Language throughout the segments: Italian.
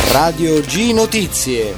Radio G Notizie.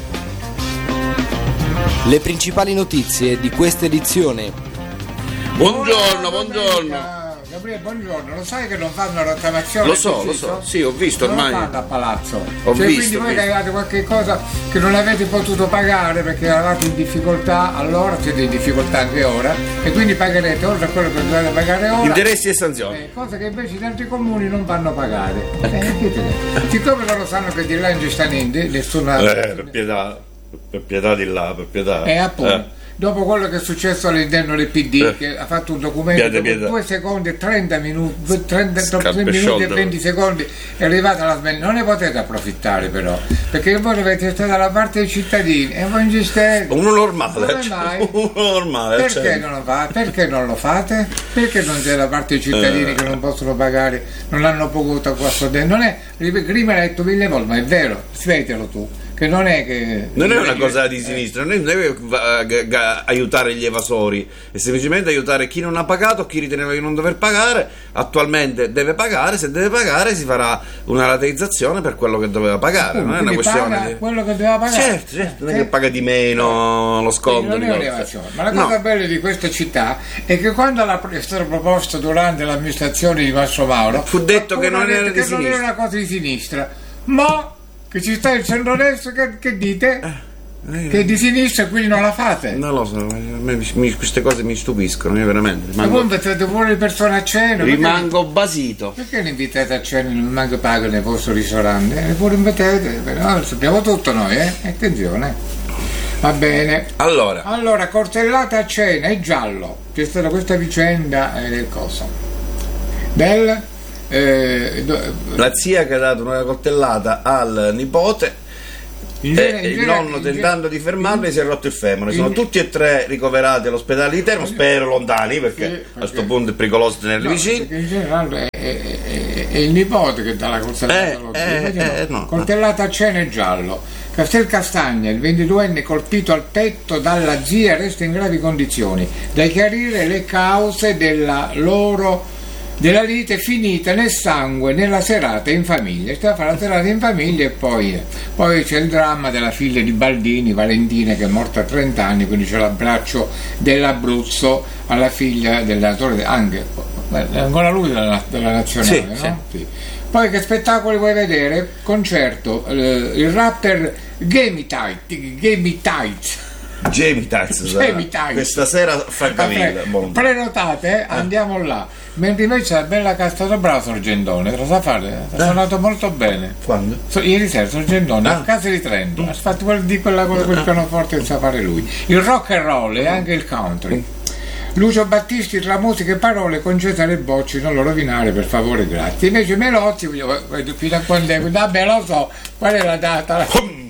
Le principali notizie di questa edizione. Buongiorno. Gabriele, buongiorno. Lo sai che non fanno rottamazione? Lo so, sì, ho visto non ormai. Non lo fanno a palazzo. Quindi voi che avevate qualche cosa che non avete potuto pagare perché eravate in difficoltà, allora siete in difficoltà anche ora e quindi pagherete oltre a quello che dovete pagare ora. Interessi e sanzioni. Cose che invece in altri comuni non fanno pagare. Siccome loro sanno che di là non ci sta niente, nessuna. Per pietà di là, per pietà. Appunto. Dopo quello che è successo all'interno del PD, che ha fatto un documento dopo 2 secondi e 30 minuti, 3 minuti e 20 secondi è arrivata la smenta. Non ne potete approfittare però, perché voi dovete stare dalla parte dei cittadini e voi insistete. Uno normale. Perché certo. non lo fate? Perché non lo fate? Perché non siete da parte dei cittadini che non possono pagare, non hanno potuto qua dentro? Non è, prima l'hai detto 1000 volte, ma è vero, svetelo tu. Che non è una cosa di sinistra, non deve aiutare gli evasori, è semplicemente aiutare chi non ha pagato, chi riteneva di non dover pagare, attualmente deve pagare, se deve pagare si farà una rateizzazione per quello che doveva pagare, non è una questione di quello che doveva pagare. Certo, non è che paga di meno lo sconto. Non è un'evasione. Ma la cosa bella di questa città è che quando è stato proposto durante l'amministrazione di Massimo Mauro fu detto che non era di sinistra. Non era una cosa di sinistra, ma che ci sta il centrodestra, che dite? Che è di sinistra e quindi non la fate? Non lo so, queste cose mi stupiscono, io veramente. Ma voi invitate pure le persone a cena? Rimango basito. Perché le invitate a cena e non manco pagano nel vostro ristorante? Pure invitate, però sappiamo tutto noi, attenzione. Va bene. Allora, coltellata a cena è giallo. C'è stata questa vicenda del coso. La zia che ha dato una coltellata al nipote il nonno tentando di fermarli si è rotto il femore. Sono tutti e 3 ricoverati all'ospedale di Teramo, spero lontani perché a questo punto è pericoloso tenerli vicini. In generale è il nipote che dà la coltellata coltellata a cena è giallo. Castel Castagna, il 22enne colpito al petto dalla zia, resta in gravi condizioni. Da chiarire le cause della lite finita nel sangue nella serata in famiglia. Sta a fare la serata in famiglia e poi c'è il dramma della figlia di Baldini, Valentina, che è morta a 30 anni, quindi c'è l'abbraccio dell'Abruzzo alla figlia dell'allenatore, anche ancora lui della nazionale, no? Sì. Poi che spettacoli vuoi vedere? Concerto, il rapper Jamie Tights. Questa sera Francavilla prenotate, andiamo là. Mentre invece la bella Castato Bravo Sorgendone, lo sa fare? Ha suonato molto bene. Quando? Ieri sera Sorgendone a Casa di Trento. Ha fatto quel pianoforte che sa fare lui. Il rock and roll e anche il country. Lucio Battisti tra musica e parole con Cesare Bocci, non lo rovinare per favore, grazie. Invece Melozzi, fino a quando vabbè lo so, qual è la data?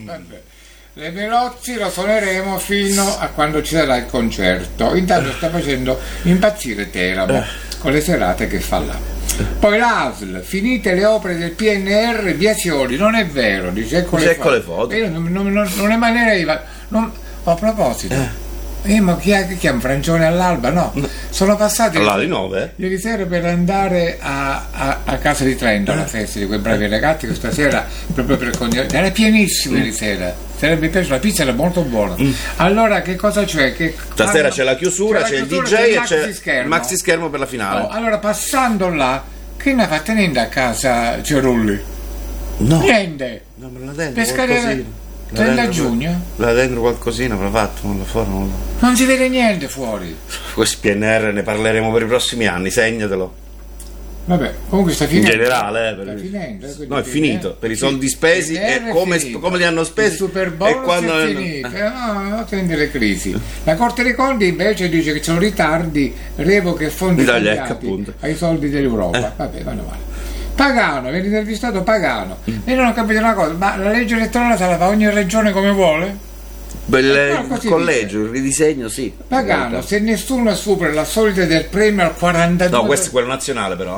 Le Melozzi lo suoneremo fino a quando ci sarà il concerto. Intanto sta facendo impazzire Teramo con le serate che fa là. Poi l'ASL, finite le opere del PNR, Biasioli, non è vero, dice ecco le foto. Io non emanerei, a proposito. Ma chi chiama Francione all'alba? No, sono passati alle 9 ieri sera per andare a Casa di Trento alla festa di quei bravi ragazzi che stasera proprio per era pienissimo ieri sera. Sarebbe piaciuto, la pizza era molto buona. Allora che cosa c'è? Che stasera c'è la chiusura, c'è il DJ e c'è il maxi schermo per la finale. Allora passando là, che ne fate niente a casa Cerulli? No. Niente. No, me la dentro pescare 30 giugno? Là dentro qualcosina me l'ha fatto, non si vede niente fuori. Questo PNR ne parleremo per i prossimi anni, segnatelo. Vabbè, comunque sta finendo. In generale, sta finendo, no, è finito per i soldi spesi e come li hanno spesi. Il Super Bowl e quando è finito. No, tende le crisi. La Corte dei Conti invece dice che ci sono ritardi, revoche e fondi tagliati ai soldi dell'Europa. Vabbè, vanno male. Pagano, viene intervistato Pagano. Io non ho capito una cosa, ma la legge elettorale se la fa ogni regione come vuole? Il collegio, il ridisegno, sì. Pagano, se nessuno supera la soglia del premio al 42%. No, questo è quello nazionale però.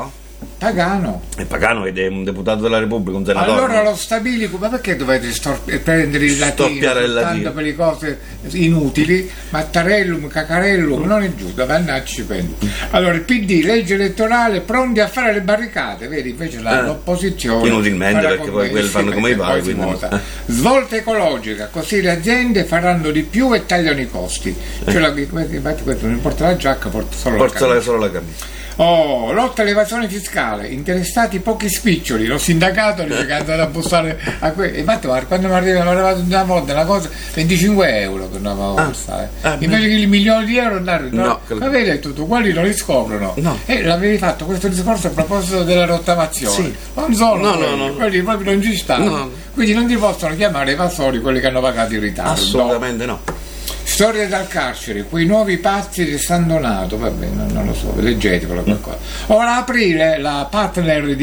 Pagano. È Pagano ed è un deputato della Repubblica, un senatore. Allora lo stabili, ma perché dovete prendere il latino Storpiare il soltanto latino per le cose inutili? Mattarellum, Cacarellum, non è giusto, mannaggia ci penso. Allora il PD, legge elettorale, pronti a fare le barricate, vedi, invece l'opposizione inutilmente, farà perché poi quelli fanno come i pari, poi si quindi vota. Svolta ecologica, così le aziende faranno di più e tagliano i costi. Cioè, infatti questo non porta la giacca, porta solo la camicia. Oh, lotta all'evasione fiscale, interessati pochi spiccioli, l'ho sindacato dice che è andato a bussare a infatti quando mi arrivava una volta una cosa 25 euro per una volta, invece che il milione di euro andare avevi detto tu, quelli non li scoprono e l'avevi fatto questo discorso a proposito della rottamazione, non solo quelli proprio non ci stanno, quindi non ti possono chiamare evasori quelli che hanno pagato in ritardo, assolutamente no. Storia dal carcere, quei nuovi pazzi di San Donato, vabbè, non lo so, leggetevelo qualcosa. Ora aprile la partner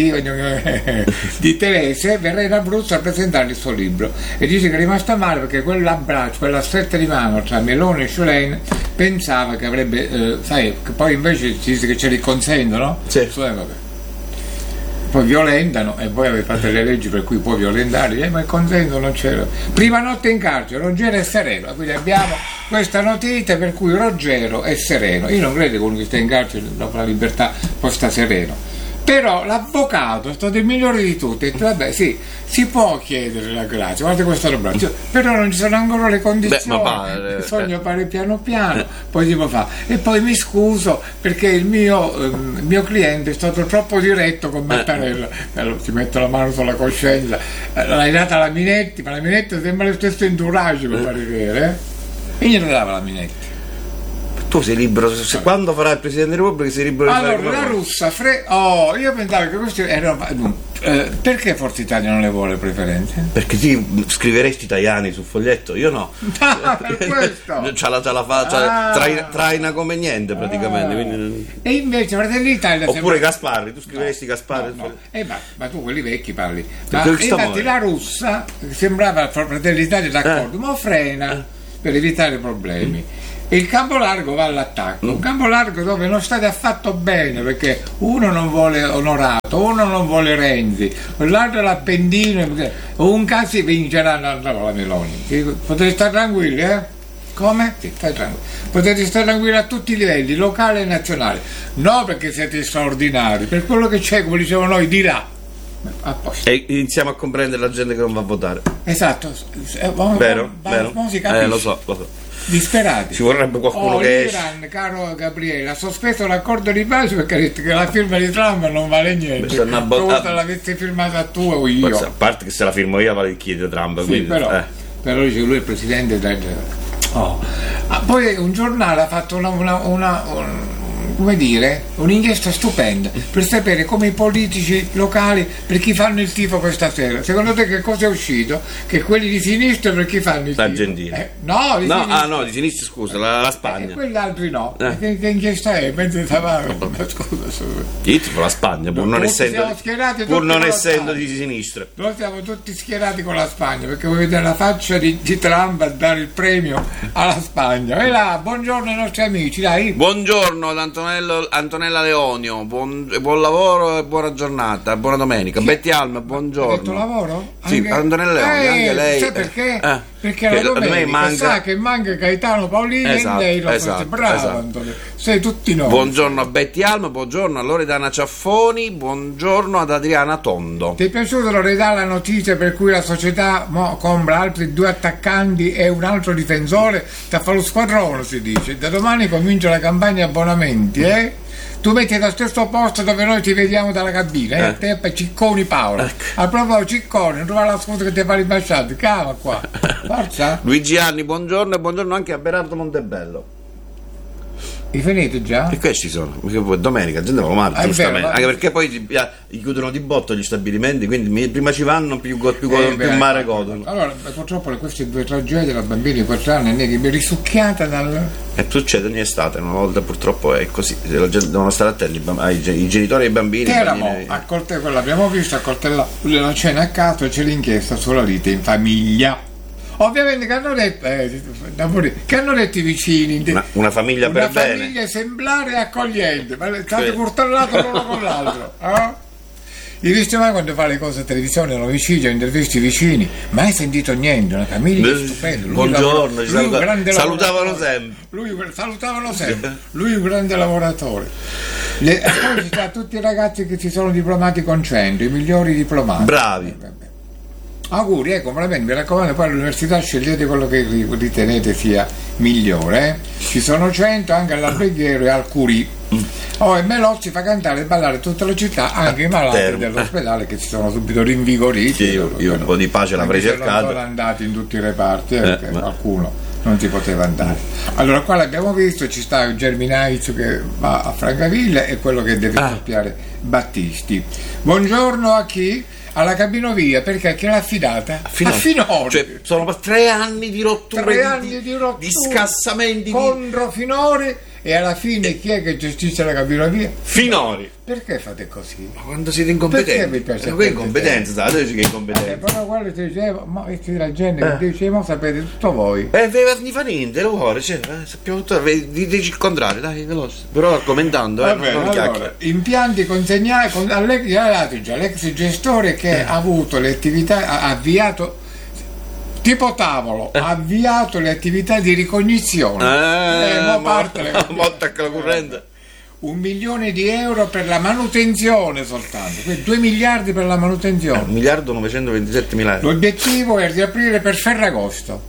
di Telese verrà in Abruzzo a presentare il suo libro e dice che è rimasta male perché quell'abbraccio, quella stretta di mano tra Meloni e Schlein pensava che avrebbe, sai, che poi invece si dice che ce li consentono, sì. Vabbè. Poi violentano e voi avete fatto le leggi per cui può violentare, ma il consenso non c'era. Prima notte in carcere, Ruggero è sereno, quindi abbiamo questa notizia per cui Ruggero è sereno. Io non credo che uno che sta in carcere dopo la libertà può stare sereno. Però l'avvocato è stato il migliore di tutti, e vabbè sì, si può chiedere la grazia, guarda questa roba, però non ci sono ancora le condizioni, bisogna fare piano piano, poi si può fare. E poi mi scuso perché il mio cliente è stato troppo diretto con Mattarella, ti metto la mano sulla coscienza, l'hai data la Minetti, ma la Minetti sembra lo stesso entourage per fare vedere, e glielo dava la Minetti. Tu sei libero, quando farà il Presidente della Repubblica sei libero di fare allora la russa io pensavo che questo era perché Forza Italia non le vuole preferenze? Perché ti scriveresti Tajani sul foglietto, io no. Per questo c'ha la faccia traina come niente praticamente, quindi... E invece Fratelli d'Italia oppure Gasparri, tu scriveresti Gasparri ma tu quelli vecchi parli, ma infatti la russa sembrava Fratelli d'Italia d'accordo, ma frena per evitare problemi. Il campo largo va all'attacco, un campo largo dove non state affatto bene perché uno non vuole Onorato, uno non vuole Renzi, l'altro l'Appendino, un caso vinceranno la Meloni. Potete stare tranquilli, Come? Sì, stai tranquillo. Potete stare tranquilli a tutti i livelli, locale e nazionale. No perché siete straordinari, per quello che c'è, come diciamo noi, dirà. E iniziamo a comprendere la gente che non va a votare. Esatto. Vero? Si capisce. Lo so. Disperati. Ci vorrebbe qualcuno che l'Iran, caro Gabriele, ha sospeso l'accordo di pace perché ha detto che la firma di Trump non vale niente. Se l'avessi firmata tu o io. A parte che se la firmo io vale il chiede Trump. Sì, quindi, però dice lui è il presidente poi un giornale ha fatto un'inchiesta stupenda per sapere come i politici locali per chi fanno il tifo questa sera. Secondo te che cosa è uscito? Che quelli di sinistra per chi fanno il tifo? L'Argentina. Sinistra. Di sinistra scusa, la Spagna. E quegli altri no. Che inchiesta è? Mentre la Spagna, pur non essendo di sinistra. Noi siamo tutti schierati con la Spagna perché vuoi vedere la faccia di Trump a dare il premio alla Spagna. E là, buongiorno ai nostri amici, dai. Buongiorno ad Antonella Leonio, buon lavoro e buona giornata, buona domenica. Betty Alma, buongiorno. Ha detto lavoro? Sì, Antonella Leonio, anche lei. Sai perché? Perché la domenica sa che manca Gaetano Paolini e lei lo fa. Bravo Antonella, sei tutti noi. Buongiorno a Betty Alma, buongiorno a Loredana Ciaffoni, buongiorno ad Adriana Tondo. Ti è piaciuta Loredana la notizia per cui la società compra altri 2 attaccanti e un altro difensore? Sta a fare lo squadrone, si dice. Da domani comincia la campagna abbonamenti, Tu metti allo stesso posto dove noi ti vediamo dalla cabina, te e Cicconi Paolo. A proposito Cicconi, non trovare la scusa che ti fa l'imbasciato, cava qua. Forza. Luigi Anni, buongiorno e buongiorno anche a Berardo Montebello. Hai finito già? E questi sono, domenica, gente va male, giustamente. Anche perché poi chiudono di botto gli stabilimenti, quindi prima ci vanno, più mare godono. Allora, purtroppo queste 2 tragedie, la bambina di 4 anni mi è risucchiata dal... E succede ogni estate, una volta purtroppo è così, la gente devono stare attenti, i genitori e i bambini. Che eravamo l'abbiamo visto a coltellare la cena a caso e c'è l'inchiesta sulla lite in famiglia. Ovviamente che hanno detto i vicini, Una famiglia una per bene. famiglia esemplare e accogliente, ma state curtallato l'uno con l'altro. Hai visto mai quando fa le cose a televisione, l'omicidio, intervisti i vicini? Mai sentito niente, una famiglia stupenda. Buongiorno, salutavano sempre. Salutavano sempre. Lui è un grande lavoratore. Poi ci sono tutti i ragazzi che si sono diplomati con 100, i migliori diplomati. Bravi. Auguri, complimenti, mi raccomando, poi all'università scegliete quello che ritenete sia migliore. Ci sono 100 anche all'Alberghiero e al Curì. E Melozzi fa cantare e ballare tutta la città, anche i malati dell'ospedale che si sono subito rinvigoriti. Io un po' di pace l'avrei cercato. Sono andati in tutti i reparti, perché qualcuno non si poteva andare. Allora qua l'abbiamo visto, ci sta il Germinaiz che va a Francavilla e quello che deve scoppiare Battisti. Buongiorno a chi? Alla Cabinovia, perché chi l'ha affidata? A Finori. Cioè, sono 3 anni di rotture, 3 anni di rotture, di scassamenti contro Finori, e alla fine chi è che gestisce la Cabinovia? Finori. Perché fate così? Ma quando siete incompetenti? Perché vi piace? Che incompetenza, dateci che incompetenza. Però quello ti diceva, ma la gente che dice, ma sapete tutto voi. Non fa niente, lo vuole, sappiamo tutto, dici il contrario, dai, veloce. Però argomentando, non chiacchiere. Impianti consegnati all'ex gestore che ha avuto le attività, ha avviato tipo tavolo, ha avviato le attività di ricognizione. Parte la corrente. 1 milione di euro per la manutenzione soltanto, 2 miliardi per la manutenzione. 1.927.000 euro. L'obiettivo è riaprire per Ferragosto.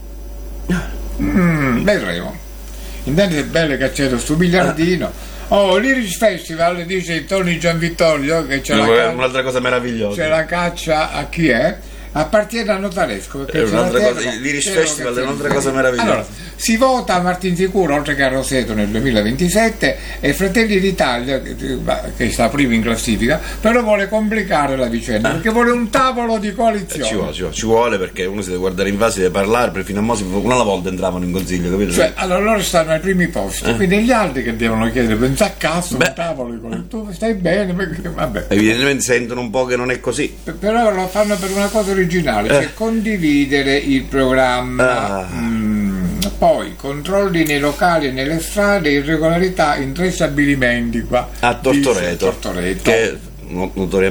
Vedremo. Intanto è bello che c'è questo miliardino. L'Iris Festival, dice Tony Gianvittorio, che c'è un'altra cosa meravigliosa. C'è la caccia a chi è? Appartiene a Notaresco. L'Iris Festival è un'altra cosa meravigliosa. Allora, si vota a Martinsicuro oltre che a Roseto nel 2027 e Fratelli d'Italia, che sta primo in classifica, però vuole complicare la vicenda perché vuole un tavolo di coalizione. Ci vuole, perché uno si deve guardare in face, si deve parlare, perché fino a mo' una alla volta entravano in consiglio, capito? Cioè, allora loro stanno ai primi posti, quindi gli altri che devono chiedere, pensa a caso, un tavolo di coalizione. Tu stai bene, perché vabbè. Evidentemente sentono un po' che non è così. Però lo fanno per una cosa originale, cioè condividere il programma. Poi controlli nei locali e nelle strade, irregolarità in 3 stabilimenti qua a Tortoreto. Che